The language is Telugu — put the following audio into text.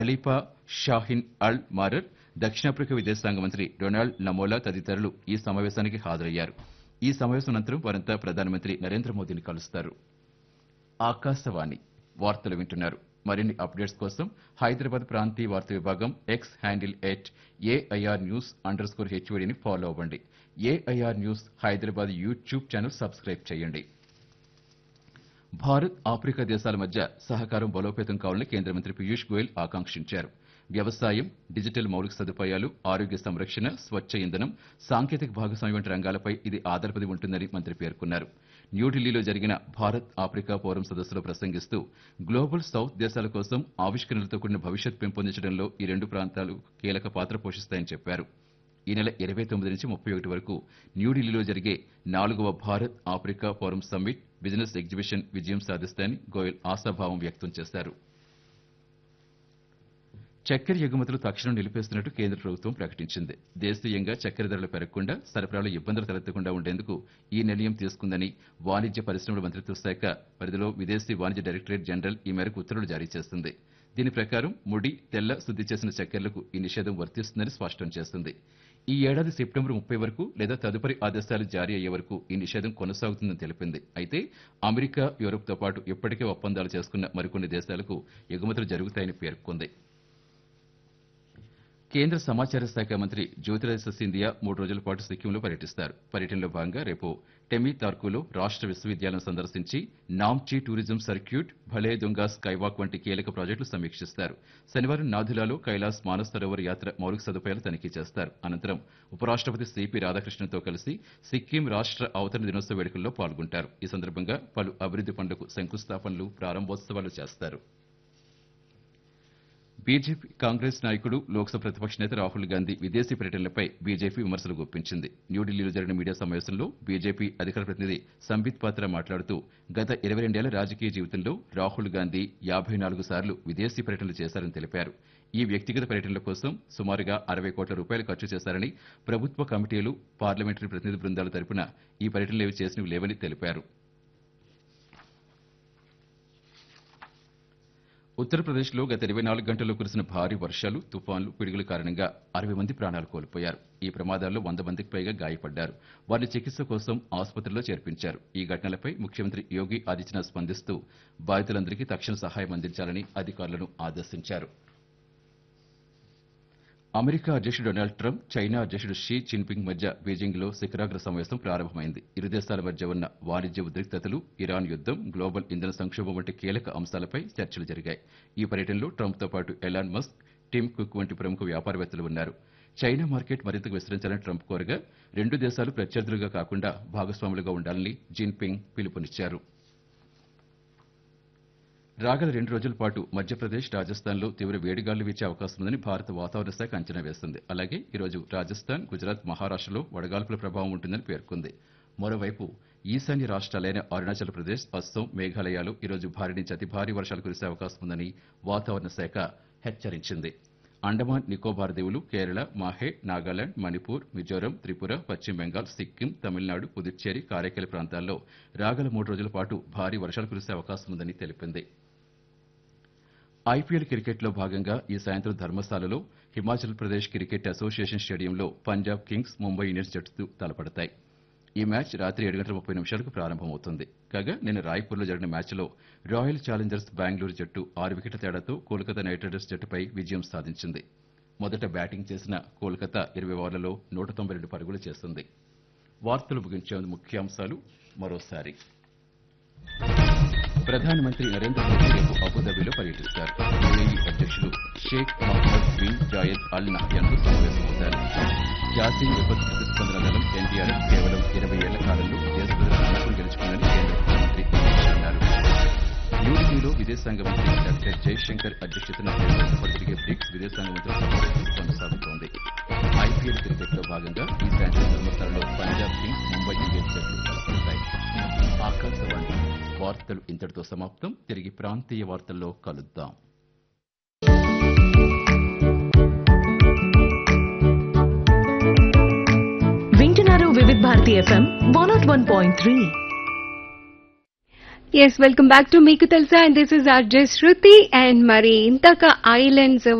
ఖలీఫా షాహిన్ అల్ మారర్, దక్షిణాఫ్రికా విదేశాంగ మంత్రి డొనాల్డ్ నమోలా తదితరులు ఈ సమావేశానికి హాజరయ్యారు. ఈ సమావేశం అనంతరం వారంతా ప్రధానమంత్రి నరేంద్ర మోదీని కలుస్తారు. ఆకాశవాణి వార్తలు వింటున్నారు. మరిన్ని అప్డేట్స్ కోసం హైదరాబాద్ ప్రాంతీయ వార్తా విభాగం ఎక్స్ హ్యాండిల్ @AIR_News_HODని ఫాలో అవ్వండి. AIR news Hyderabad YouTube channel subscribe చేయండి. భారత్ ఆఫ్రికా దేశాల మధ్య సహకారం బలోపేతం కావాలని కేంద్ర మంత్రి పీయూష్ గోయల్ ఆకాంక్షించారు. వ్యవసాయం, డిజిటల్ మౌలిక సదుపాయాలు, ఆరోగ్య సంరక్షణ, స్వచ్ఛ ఇంధనం, సాంకేతిక భాగస్వామ్యం వంటి రంగాలపై ఇది ఆధారపడి ఉంటుందని మంత్రి పేర్కొన్నారు. న్యూఢిల్లీలో జరిగిన భారత్ ఆఫ్రికా ఫోరం సదస్సులో ప్రసంగిస్తూ గ్లోబల్ సౌత్ దేశాల కోసం ఆవిష్కరణలతో కూడిన భవిష్యత్ పెంపొందించడంలో ఈ రెండు ప్రాంతాలు కీలక పాత్ర పోషిస్తాయని చెప్పారు. ఈ నెల 29 నుంచి 31 వరకు న్యూఢిల్లీలో జరిగే 4వ Bharat Africa forum summit, business exhibition విజయం సాధిస్తాయని గోయల్ ఆశాభావం వ్యక్తం చేశారు. చక్కెర ఎగుమతులు తక్షణం నిలిపేస్తున్నట్టు కేంద్ర ప్రభుత్వం ప్రకటించింది. దేశీయంగా చక్కెర ధరలు పెరగకుండా, సరఫరాలో ఇబ్బందులు తలెత్తకుండా ఉండేందుకు ఈ నిర్ణయం తీసుకుందని వాణిజ్య పరిశ్రమల మంత్రిత్వ శాఖ పరిధిలో విదేశీ వాణిజ్య డైరెక్టరేట్ జనరల్ ఈ మేరకు ఉత్తర్వులు జారీ చేస్తుంది. దీని ప్రకారం ముడి, తెల్ల శుద్ధి చేసిన చక్కెరలకు ఈ నిషేధం వర్తిస్తుందని స్పష్టం చేస్తుంది. ఈ ఏడాది సెప్టెంబర్ 30 వరకు లేదా తదుపరి ఆదేశాలు జారీ అయ్యే వరకు ఈ నిషేధం కొనసాగుతుందని తెలిపింది. అయితే అమెరికా, యూరప్తో పాటు ఇప్పటికే ఒప్పందాలు చేసుకున్న మరికొన్ని దేశాలకు ఎగుమతులు జరుగుతాయని పేర్కొంది. కేంద్ర సమాచార శాఖ మంత్రి జ్యోతిరాదిత్య సింధియా 3 రోజుల పాటు సిక్కింలో పర్యటిస్తారు. పర్యటనలో భాగంగా రేపు టెమి తార్కులో రాష్ట్ర విశ్వవిద్యాలయం సందర్శించి నామ్చి టూరిజం సర్క్యూట్, భలే దుంగా స్కైవాక్ వంటి కీలక ప్రాజెక్టులు సమీక్షిస్తారు. శనివారం నాథులాలో కైలాస్ మానస్ సరోవర్ యాత్ర మౌలిక సదుపాయాలు తనిఖీ చేస్తారు. అనంతరం ఉపరాష్ట్రపతి సిపి రాధాకృష్ణన్తో కలిసి సిక్కిం రాష్ట్ర అవతరణ దినోత్సవ వేడుకల్లో పాల్గొంటారు. ఈ సందర్భంగా పలు అభివృద్ది పనులకు శంకుస్థాపనలు, ప్రారంభోత్సవాలు చేస్తారు. బీజేపీ కాంగ్రెస్ నాయకుడు, లోక్సభ ప్రతిపక్ష నేత రాహుల్ గాంధీ విదేశీ పర్యటనలపై బీజేపీ విమర్శలు గుప్పించింది. న్యూఢిల్లీలో జరిగిన మీడియా సమావేశంలో బీజేపీ అధికార ప్రతినిధి సంబిత్ పాత్ర మాట్లాడుతూ గత 22 ఏళ్ల రాజకీయ జీవితంలో రాహుల్ గాంధీ 54 సార్లు విదేశీ పర్యటనలు చేశారని తెలిపారు. ఈ వ్యక్తిగత పర్యటనల కోసం సుమారుగా 60 కోట్ల రూపాయలు ఖర్చు చేశారని, ప్రభుత్వ కమిటీలు, పార్లమెంటరీ ప్రతినిధి బృందాల తరపున ఈ పర్యటనలేవి చేసినవి లేవని తెలిపారు. ఉత్తరప్రదేశ్లో గత 24 గంటల్లో కురిసిన భారీ వర్షాలు, తుఫాన్లు, పిడుగుల కారణంగా 60 మంది ప్రాణాలు కోల్పోయారు. ఈ ప్రమాదాల్లో 100 మందికి పైగా గాయపడ్డారు. వారిని చికిత్స కోసం ఆసుపత్రిలో చేర్పించారు. ఈ ఘటనలపై ముఖ్యమంత్రి యోగి ఆదిత్యనాథ్ స్పందిస్తూ బాధితులందరికీ తక్షణ సహాయం అందించాలని అధికారులను ఆదేశించారు. అమెరికా అధ్యక్షుడు డొనాల్డ్ ట్రంప్, చైనా అధ్యక్షుడు షీ జిన్పింగ్ మధ్య బీజింగ్లో శిఖరాగ్ర సమావేశం ప్రారంభమైంది. ఇరు దేశాల మధ్య ఉన్న వాణిజ్య ఉద్రిక్తతలు, ఇరాన్ యుద్దం, గ్లోబల్ ఇంధన సంక్షోభం వంటి కీలక అంశాలపై చర్చలు జరిగాయి. ఈ పర్యటనలో ట్రంప్తో పాటు ఎలాన్ మస్క్, టిమ్ కుక్ వంటి ప్రముఖ వ్యాపారవేత్తలు ఉన్నారు. చైనా మార్కెట్ మరింతగా విస్తరించాలని ట్రంప్ కోరగా, రెండు దేశాలు ప్రత్యర్థులుగా కాకుండా భాగస్వాములుగా ఉండాలని జిన్పింగ్ పిలుపునిచ్చారు. రాగల 2 రోజుల పాటు మధ్యప్రదేశ్, రాజస్థాన్లో తీవ్ర వేడిగాలు వీచే అవకాశం ఉందని భారత వాతావరణ శాఖ అంచనా వేసింది. అలాగే ఈరోజు రాజస్థాన్, గుజరాత్, మహారాష్టలో వడగాల్పుల ప్రభావం ఉంటుందని పేర్కొంది. మరోవైపు ఈశాన్య రాష్ట్రాలైన అరుణాచల్ ప్రదేశ్, అస్సోం, మేఘాలయాలో ఈరోజు భారీ నుంచి అతి భారీ వర్షాలు కురిసే అవకాశం ఉందని వాతావరణ శాఖ హెచ్చరించింది. అండమాన్ నికోబార్ దీవులు, కేరళ, మాహే, నాగాలాండ్, మణిపూర్, మిజోరం, త్రిపుర, పశ్చిమ బెంగాల్, సిక్కిం, తమిళనాడు, పుదుచ్చేరి, కారైకల్ ప్రాంతాల్లో రాగల 3 రోజుల పాటు భారీ వర్షాలు కురిసే అవకాశం ఉందని తెలిపింది. ఐపీఎల్ క్రికెట్లో భాగంగా ఈ సాయంత్రం ధర్మశాలలో హిమాచల్ ప్రదేశ్ క్రికెట్ అసోసియేషన్ స్టేడియంలో పంజాబ్ కింగ్స్, ముంబై ఇండియన్స్ జట్టు తలపడతాయి. ఈ మ్యాచ్ రాత్రి 7:30 ప్రారంభమవుతుంది. కాగా నిన్న రాయ్పూర్లో జరిగిన మ్యాచ్లో రాయల్ ఛాలెంజర్స్ బెంగళూరు జట్టు 6 వికెట్ల తేడాతో కోల్కతా నైట్ రైడర్స్ జట్టుపై విజయం సాధించింది. మొదట బ్యాటింగ్ చేసిన కోల్కతా 20 ఓవర్లలో 192 పరుగులు చేసింది. వార్తలు ముగించే ముందు ముఖ్యాంశాలు మరోసారి. ప్రధానమంత్రి నరేంద్ర మోదీ రేపు అబుదాబిలో పర్యటిస్తారు. యుఏఈ అధ్యక్షులు షేక్ మహమ్మద్ బిన్ జాయద్ అల్ నహ్యాన్తో సమావేశమవుతారు. జాతీయ విపత్తు ప్రతిస్పందన దళం ఎన్డీఆర్ఎఫ్ కేవలం 20 ఏళ్ల కాలంలో దేశ ప్రజల నమ్మకం గెలుచుకుందని కేంద్ర ప్రధానమంత్రి అమిత్ షా అన్నారు. న్యూఢిల్లీలో విదేశాంగ మంత్రి డాక్టర్ జయశంకర్ అధ్యక్షతన జరిగే బ్రిక్స్ విదేశాంగ మంత్రుల సమావేశం కొనసాగుతోంది. ఐపీఎల్ క్రికెట్లో భాగంగా ఈ సాయంత్రం ధర్మశాలలో పంజాబ్ కింగ్స్, ముంబై ఇండియన్స్ జట్లు తలపడతాయి. ఆకాశవాణి వార్తలు ఇంతటితో సమాప్తం. తిరిగి ప్రాంతీయ వార్తల్లో కలుద్దాం. వింటున్నారు వివిధ Bharati FM 101.3. Yes welcome back to మీకు తెలుసా and this is RJ Shruti and మరి ఇంతక ఐలాండ్స్